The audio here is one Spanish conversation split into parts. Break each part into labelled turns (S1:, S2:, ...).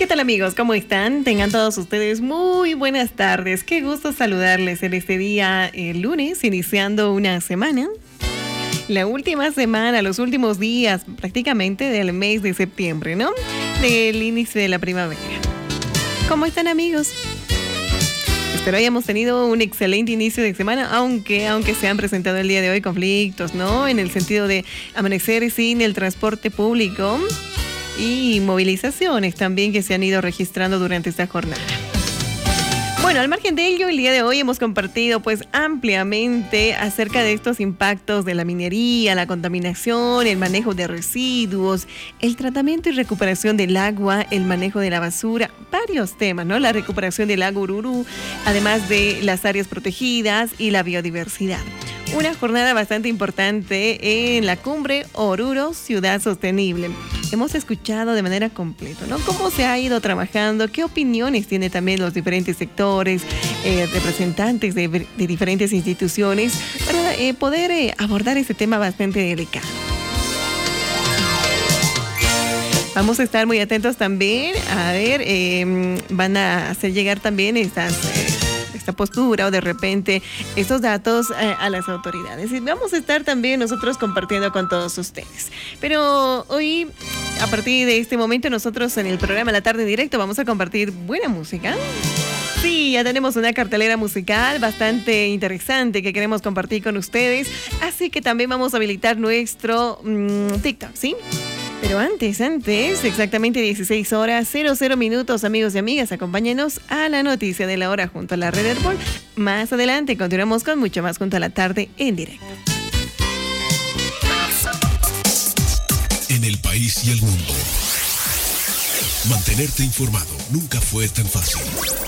S1: tal amigos? ¿Cómo están? Tengan todos ustedes muy buenas tardes. Qué gusto saludarles en este día, lunes, iniciando una semana. La última semana, los últimos días prácticamente del mes de septiembre, ¿no? Del inicio de la primavera. ¿Cómo están amigos? Espero hayamos tenido un excelente inicio de semana, aunque se han presentado el día de hoy conflictos, ¿no? En el sentido de amanecer sin el transporte público y movilizaciones también que se han ido registrando durante esta jornada. Bueno, al margen de ello, el día de hoy hemos compartido pues ampliamente acerca de estos impactos de la minería, la contaminación, el manejo de residuos, el tratamiento y recuperación del agua, el manejo de la basura, varios temas, ¿no? La recuperación del lago Ururú, además de las áreas protegidas y la biodiversidad. Una jornada bastante importante en la cumbre Oruro Ciudad Sostenible. Hemos escuchado de manera completa, ¿no? Cómo se ha ido trabajando, qué opiniones tienen también los diferentes sectores, representantes de diferentes instituciones para poder abordar este tema bastante delicado. Vamos a estar muy atentos también, a ver, van a hacer llegar también esta postura o de repente estos datos a las autoridades. Y vamos a estar también nosotros compartiendo con todos ustedes. Pero hoy, a partir de este momento, nosotros en el programa La Tarde en Directo vamos a compartir buena música. Sí, ya tenemos una cartelera musical bastante interesante que queremos compartir con ustedes. Así que también vamos a habilitar nuestro TikTok, ¿sí? Pero antes, exactamente 16 horas, 00 minutos, amigos y amigas, acompáñenos a la noticia de la hora junto a la Red Herbol. Más adelante continuamos con mucho más junto a La Tarde en Directo.
S2: En el país y el mundo, mantenerte informado nunca fue tan fácil.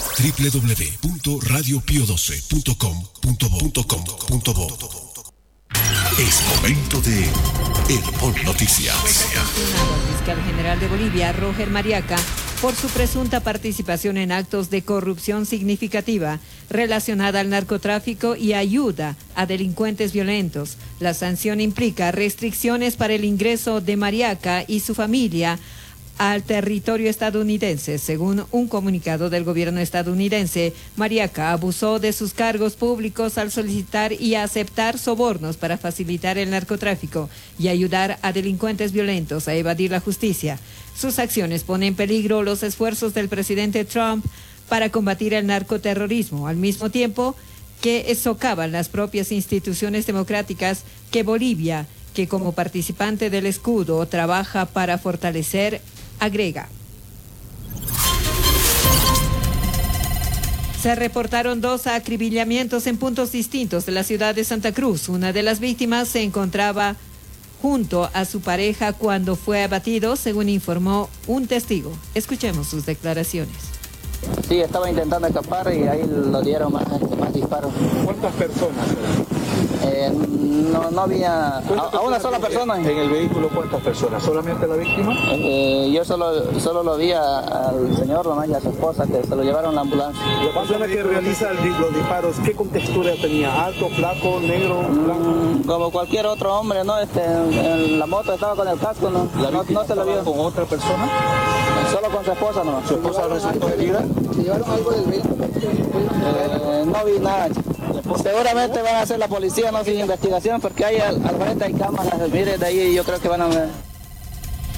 S2: www.radiopio12.com.bo. Es momento de Herbol Noticias.
S3: El fiscal general de Bolivia, Roger Mariaca, por su presunta participación en actos de corrupción significativa relacionada al narcotráfico y ayuda a delincuentes violentos. La sanción implica restricciones para el ingreso de Mariaca y su familia al territorio estadounidense. Según un comunicado del gobierno estadounidense, Mariaca abusó de sus cargos públicos al solicitar y aceptar sobornos para facilitar el narcotráfico y ayudar a delincuentes violentos a evadir la justicia. Sus acciones ponen en peligro los esfuerzos del presidente Trump para combatir el narcoterrorismo, al mismo tiempo que socavan las propias instituciones democráticas que Bolivia, que como participante del escudo trabaja para fortalecer, agrega. Se reportaron 2 acribillamientos en puntos distintos de la ciudad de Santa Cruz. Una de las víctimas se encontraba junto a su pareja cuando fue abatido, según informó un testigo. Escuchemos sus declaraciones.
S4: Sí, estaba intentando escapar y ahí lo dieron más disparos.
S5: ¿Cuántas personas?
S4: No había... A una sola persona.
S5: ¿En el vehículo cuántas personas? ¿Solamente la víctima?
S4: Yo solo lo vi al señor nomás y a su esposa, que se lo llevaron a la ambulancia.
S5: La persona que realiza los disparos, ¿qué contextura tenía? ¿Alto, flaco, negro, blanco?
S4: Como cualquier otro hombre, ¿no? En la moto estaba con el casco, ¿no? No se lo vio.
S5: ¿Con otra persona?
S4: Solo con su esposa nomás.
S5: ¿Su esposa resultó herida?
S4: ¿Se llevaron algo del vehículo? No vi nada. Seguramente van a hacer la policía, no sin investigación, porque ahí al frente hay cámaras, mire, de ahí yo creo que van a ver.